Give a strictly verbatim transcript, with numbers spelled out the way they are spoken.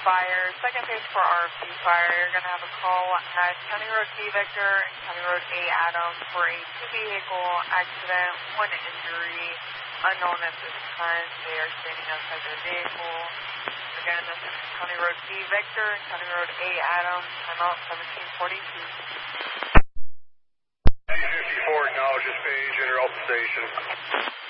fire. Second phase for R F C fire. You're going to have a call at County Road D Victor and County Road A Adams for a two-vehicle accident, one injury, unknown at this time. They are standing outside their vehicle. Again, this is County Road D Victor and County Road A Adams. I'm out seventeen forty-two. fifty-four acknowledges page, enter Alta Station.